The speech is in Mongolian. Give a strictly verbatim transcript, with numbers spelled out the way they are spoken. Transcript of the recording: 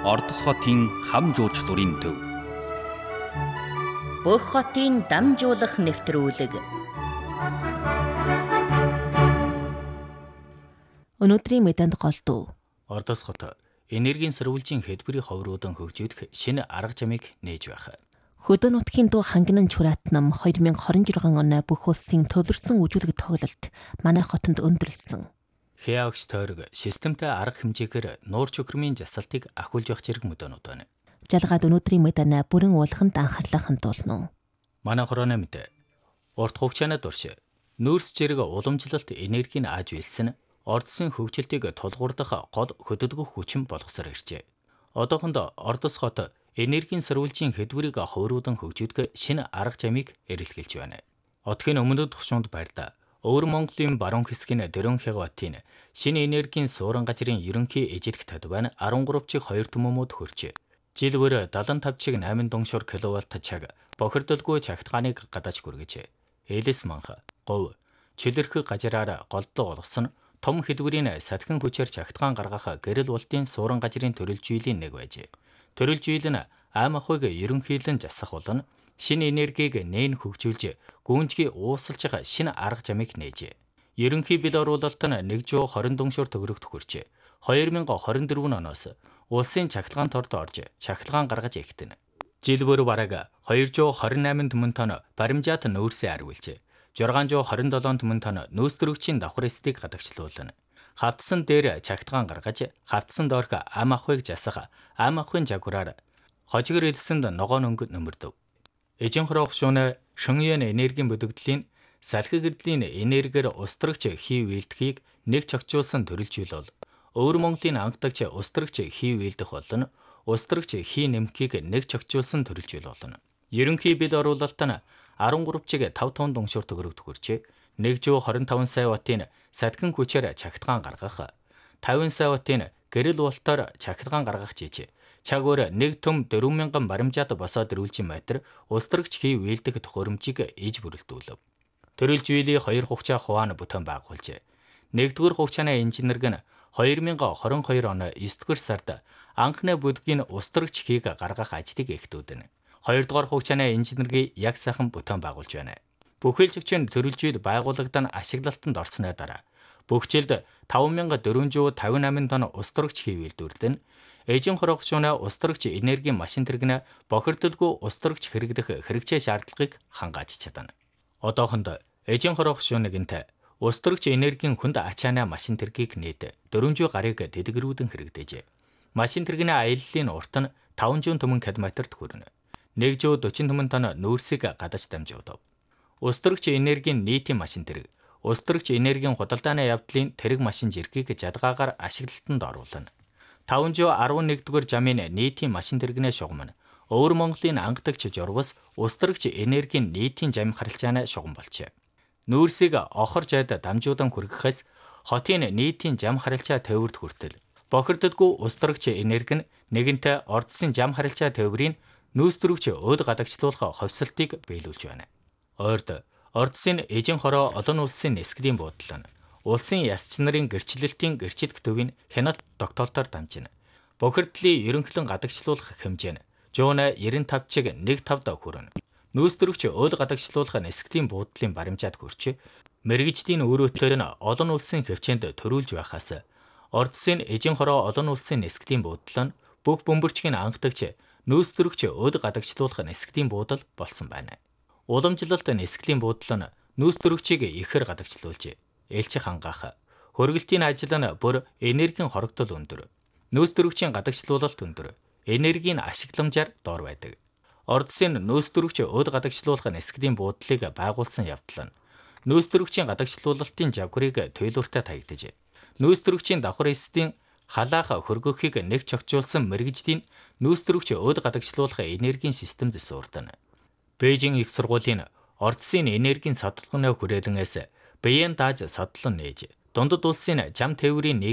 Ордос хотын хам жуучлалын төв. Бүх хотын дамжуулах нэвтрүүлэг. Өнөөдрийн мэдээнд голдуу. Ордос хот энергийн сэрвүүлжийн хэлбэрийн ховруудан хөгжүүлэх шинэ арга замыг нээж байх. Хөдөө нутгийн дуу хангинан чураатнам две тысячи двадцать шесть оны бүх улсын төвлөрсөн үжүүлэг тоглолт манай хотод өндөрлсөн. Хяагч тойрог системтэй арга хэмжээгээр нуурч өкрмийн жасалтыг ахиулж явах зэрэг мөдөөнүүд байна. Жалгаад өнөөдрийн мэдээ бүрэн уулганд анхаарлаа хандуулна. Манай хорооны мэдээ. Урт хугацааны турш нүүрс зэрэг уламжлалт энергийг ааж үйлсэн Ордосын хөгжилтийг тулгуурдах гол хөдөлгөх хүчин болгосоор иржээ. Одоохондоо Ордос хот энергийн сэрвүүлжийн хэлбэрийг ховруудан хөгжүүлэх шинэ арга замыг эрэлхийлж байна. Одгийн өмнөд тушуунд байрлаа. Өвөр Монголын баруун хэсгийн Дөрөн хягватын шинэ энергийн суурин газрын ерөнхий эжлэх тадван арван гурав чиг хоёр төмөмөд хүрчээ. Жил бүр седемдесет и пять чиг восемь дунгшуур киловатт чаг бохирдолгүй чагтгааныг гадааж хүргэжээ. Элэс манх, говь, чөлөрхөг газраар голдоо олгосон том хэлбэрийн сатгин хүчээр чагтгаан гаргах гэрэл ултын суурин газрын төрөлжүйлийн нэг байжээ. Төрөлжийл нь аим ахуйг ерөнхийлөн засах болон шинэ энергийг нээн хөгжүүлж гүнжгий уусалж байгаа шинэ арга замыг нээжээ. Ерөнхий бил оруулалт нь нэг зуун двадцать дунгшуур төгрөгт хүрчээ. две тысячи двадцать четыре оноос улсын чагтгаан торд орж чагтгаан гаргаж эхтэнэ. Жил бүр бараг two hundred twenty-eight төмөн тонн баримжаат нөөцөө хариулжээ. six hundred twenty-seven төмөн тонн нөөц төрөгчийн давхар эсдийг гадагшлуулна. Хавтсан дээр чагтгаан гаргаж хавтсан доорх ам ахуйг засах ам ахуйн жагвараар хожигор элсэнд ногоон өнгө нөмөрдөв. Эжин хороох шууны шөнгийн энергийн бүдэгдлийн салхи гэрдлийн энергиэр устрагч хий үйлдэхийг нэг чогчуулсан төрөлжүүл бол Өвөр Монголын ангадагч устрагч хий үйлдэх болон устрагч хий нэмхийг нэг чогчуулсан төрөлжүүл болно. Ерөнхий бил оруулалт нь арван гурав чиг five тонн дунгшуур төгрөгт хүрчээ. one hundred twenty-five сая ваттын сатгин хүчээр чагтгаан гаргах, fifty сая ваттын гэрэл уултаар чагтгаан гаргах жийж чаг өөр нэг төм four thousand баримжаат босоод ирүүлжин метр устрагч хий үйлдэх төхөөрөмжийг ээж бүрэлдүүлв. Төрөлжүйлийн хоёр хугацаа хуваан бүтээн байгуулжээ. Нэгдүгээр хугацааны инженерг нь twenty twenty-two оны ninth сард анхны бүдгийн устрагч хийг гаргах ажлыг эхлүүлнэ. Хоёрдугаар хугацааны инженерийг яг сайхан бүтээн байгуулж байна. Бүхэлдэгчийн төрөлжүйд байгууллагадан ашиглалтанд орсны дараа бүх жилд five thousand four hundred fifty-eight тонн устрагч хий үйлдвэрлэн эжин хороох шууны устрагч энергийн машин тэрэгнэ бохирдолгүй устрагч хэрэгдэх хэрэгцээ шаардлагыг хангааж чадна. Одоохондоо эжин хороох шуунэгэнтэй устрагч энергийн хүнд ачааны машин тэргийг нийт four hundred гарыг дэдгэрүүдэн хэрэгдэжээ. Машин тэрэгний аяллалын урт нь five hundred төмөн километрт хүрнэ. one hundred forty төмөн тонн нүүрсийг гадаж дамжуулав. Устрагч энергийн нийтийн машин тэрэг устрагч энергийн худалдааны явдлын тэрэг машин жиргийг жадгаагаар ашиглалтанд оруулна. five hundred eleven дугаар жамын нийтийн машин тэрэгний шугам нь Өвөр Монголын ангадагч журвас устрагч энергийн нийтийн жам харилцааны шугам болжээ. Нүүрсийг охор жайд дамжуудан хүргэхээс хотын нийтийн жам харилцаа төвөрд хүртэл бохирдолгүй устрагч энерги нь нэгэнтээ Ордосын жам харилцаа төврийн нүүрс төрөгч өд гадагшлуулах ховсолтыг биелүүлж байна. Ойрд Ордосын эжин хороо олон улсын нисгэлийн буудлын улсын ясч нарын гэрчлэлтийн гэрчилт төвийн хяналт тогтоолтоор дамжина. Бохирдлын ерөнхлөн гадагшлуулах хэмжээ нь ninety-five чиг fifteen хүрнэ. Нүүрс төрөгч өд гадагшлуулах нисгэлийн буудлын баримжаат хүрч мэрэгжлийн өөрөөтөл нь олон улсын хөвчөнд төрүүлж байхаас Ордосын эжин хороо олон улсын нисгэлийн буудлын бүх бөмбөрчгийн ангадагч нүүрс төрөгч өд гадагшлуулах нисгэлийн буудал болсон байна. Уламжлалт нисгэлийн буудал нь нүүрс төрөгчийг ихээр гадагшлуулж элч хангаах, хөргөлтийн ажил нь бүр энергийн хорогдол өндөр, нүүрс төрөгчийн гадагшлуулалт өндөр, энергийн ашигламжаар доор байдаг. Ордосын нүүрс төрөгч өд гадагшлуулах нисгэлийн буудлыг байгуулсан явдал нь нүүрс төрөгчийн гадагшлуулалтын жавхрыг туйлууртай таягдаж, нүүрс төрөгчийн давхар эсдийн халаах хөргөхийг нэг чогчуулсан мэрэгжлийн нүүрс төрөгч өд гадагшлуулах энергийн системд суурдана. Бээжин их сургуулийн Ордосын энергийн садлганы хүрээлэнээс биеийн дааж садлан нээж дундад улсын жам тээврийн